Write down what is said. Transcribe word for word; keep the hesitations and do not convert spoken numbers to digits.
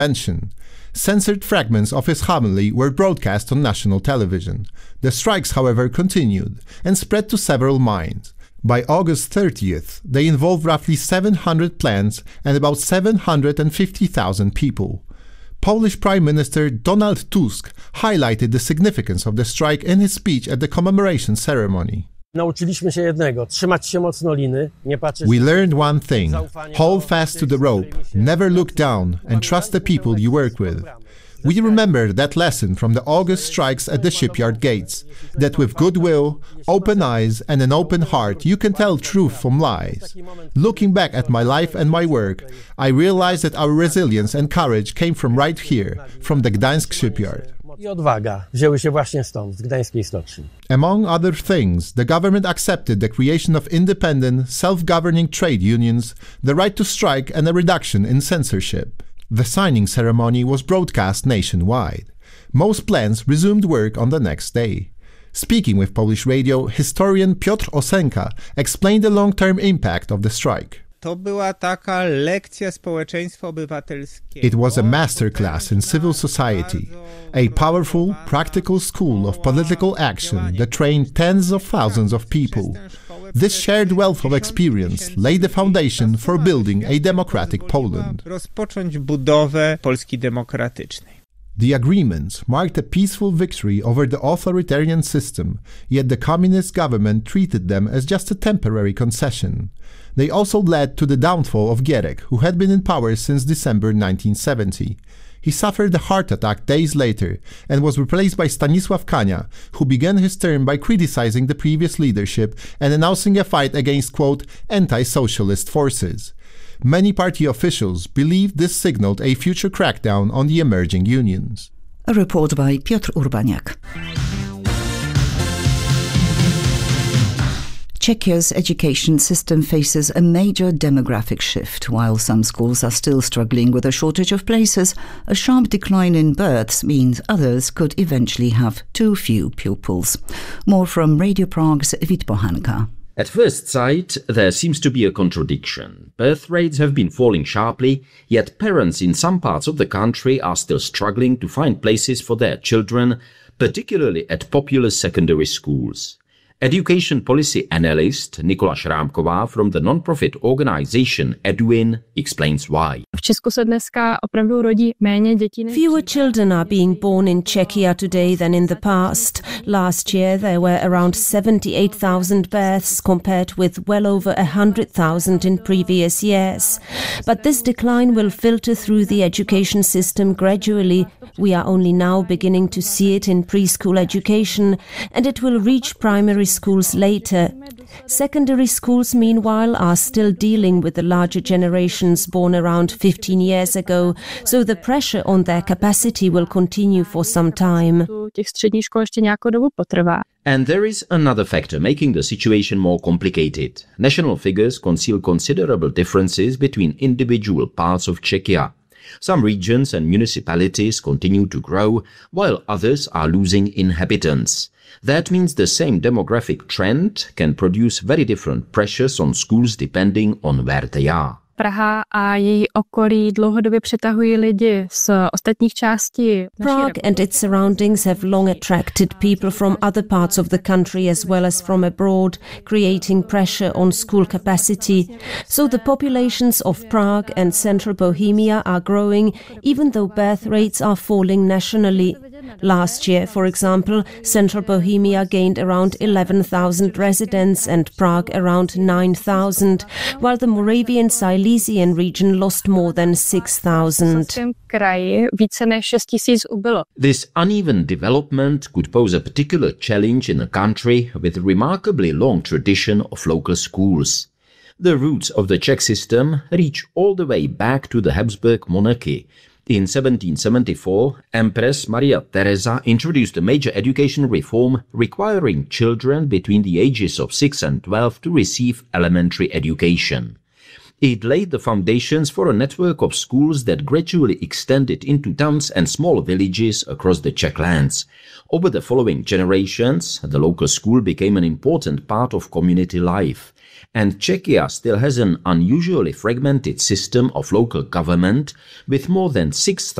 mention. Censored fragments of his homily were broadcast on national television. The strikes, however, continued and spread to several mines. By August thirtieth, they involved roughly seven hundred plants and about seven hundred fifty thousand people. Polish Prime Minister Donald Tusk highlighted the significance of the strike in his speech at the commemoration ceremony. Nauczyliśmy się jednego, trzymać się mocno liny, nie patrzeć. We learned one thing: hold fast to the rope, never look down, and trust the people you work with. We remember that lesson from the August strikes at the shipyard gates, that with goodwill, open eyes and an open heart you can tell truth from lies. Looking back at my life and my work, I realized that our resilience and courage came from right here, from the Gdańsk shipyard. I odwaga wzięły się właśnie stąd, z gdańskiej stoczni. Among other things, the government accepted the creation of independent, self-governing trade unions, the right to strike and a reduction in censorship. The signing ceremony was broadcast nationwide. Most plants resumed work on the next day. Speaking with Polish radio, historian Piotr Osenka explained the long-term impact of the strike. To była taka lekcja społeczeństwa obywatelskiego. It was a masterclass in civil society, a powerful, practical school of political action that trained tens of thousands of people. This shared wealth of experience laid the foundation for building a democratic Poland. Rozpocząć budowę Polski demokratycznej. The agreements marked a peaceful victory over the authoritarian system, yet the communist government treated them as just a temporary concession. They also led to the downfall of Gierek, who had been in power since December nineteen seventy. He suffered a heart attack days later and was replaced by Stanisław Kania, who began his term by criticizing the previous leadership and announcing a fight against, quote, anti-socialist forces. Many party officials believed this signaled a future crackdown on the emerging unions. A report by Piotr Urbaniak. Czechia's education system faces a major demographic shift. While some schools are still struggling with a shortage of places, a sharp decline in births means others could eventually have too few pupils. More from Radio Prague's Vít Pohanka. At first sight, there seems to be a contradiction. Birth rates have been falling sharply, yet parents in some parts of the country are still struggling to find places for their children, particularly at popular secondary schools. Education policy analyst Nikola Šrámková from the non-profit organization Edwin explains why. V Česku se dneska opravdu rodí méně dětí. Fewer children are being born in Czechia today than in the past. Last year there were around seventy-eight thousand births compared with well over one hundred thousand in previous years. But this decline will filter through the education system gradually. We are only now beginning to see it in preschool education, and it will reach primary schools later. Secondary schools, meanwhile, are still dealing with the larger generations born around fifteen years ago, so the pressure on their capacity will continue for some time. And there is another factor making the situation more complicated. National figures conceal considerable differences between individual parts of Czechia. Some regions and municipalities continue to grow, while others are losing inhabitants. That means the same demographic trend can produce very different pressures on schools depending on where they are. Praha a její okolí dlouhodobě přitahují lidi z ostatních částí. Prague and its surroundings have long attracted people from other parts of the country as well as from abroad, creating pressure on school capacity. So the populations of Prague and central Bohemia are growing, even though birth rates are falling nationally. Last year, for example, central Bohemia gained around eleven thousand residents and Prague around nine thousand, while the Moravian Silesian region lost more than six thousand. This uneven development could pose a particular challenge in a country with a remarkably long tradition of local schools. The roots of the Czech system reach all the way back to the Habsburg monarchy. In seventeen seventy-four, Empress Maria Theresa introduced a major education reform requiring children between the ages of six and twelve to receive elementary education. It laid the foundations for a network of schools that gradually extended into towns and small villages across the Czech lands. Over the following generations, the local school became an important part of community life. And Czechia still has an unusually fragmented system of local government with more than six thousand